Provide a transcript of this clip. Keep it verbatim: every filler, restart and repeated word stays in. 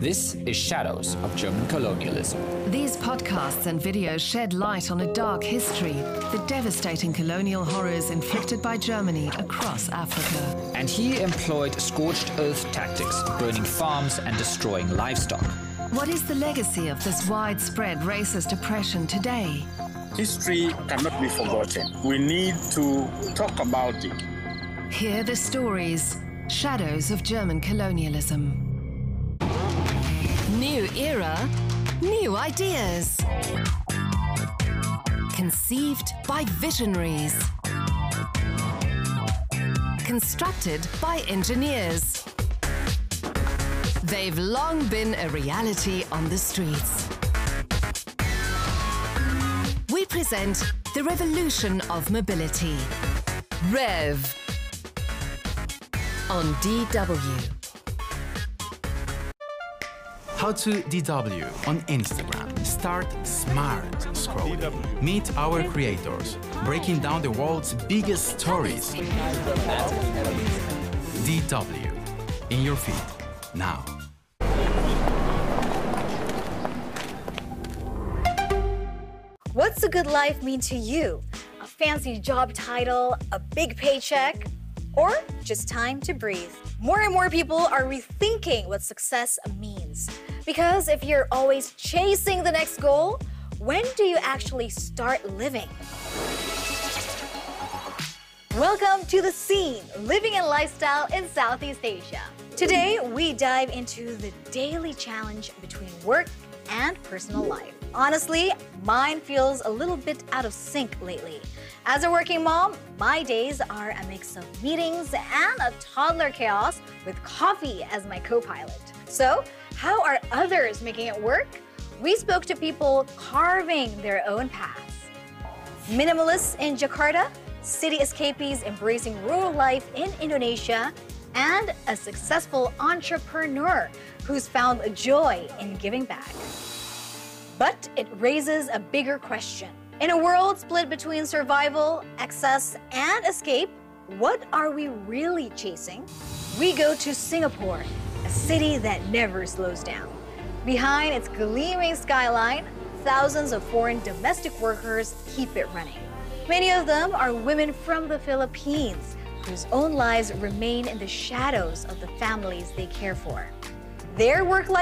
This is Shadows of German Colonialism. These podcasts and videos shed light on a dark history, the devastating colonial horrors inflicted by Germany across Africa. And he employed scorched earth tactics, burning farms and destroying livestock. What is the legacy of this widespread racist oppression today? History cannot be forgotten. We need to talk about it. Hear the stories, Shadows of German Colonialism. New era, new ideas. Conceived by visionaries. Constructed by engineers. They've long been a reality on the streets. We present the revolution of mobility. REV on D W. How to D W on Instagram. Start smart scrolling. Meet our creators, breaking down the world's biggest stories. D W in your feed now. What's a good life mean to you? A fancy job title, a big paycheck, or just time to breathe? More and more people are rethinking what success means. Because if you're always chasing the next goal, when do you actually start living? Welcome to The Scene, Living and Lifestyle in Southeast Asia. Today, we dive into the daily challenge between work and personal life. Honestly, mine feels a little bit out of sync lately. As a working mom, my days are a mix of meetings and a toddler chaos with coffee as my co-pilot. So, how are others making it work? We spoke to people carving their own paths. Minimalists in Jakarta, city escapees embracing rural life in Indonesia, and a successful entrepreneur who's found joy in giving back. But it raises a bigger question. In a world split between survival, excess, and escape, what are we really chasing? We go to Singapore, a city that never slows down. Behind its gleaming skyline, thousands of foreign domestic workers keep it running. Many of them are women from the Philippines, whose own lives remain in the shadows of the families they care for. Their work-life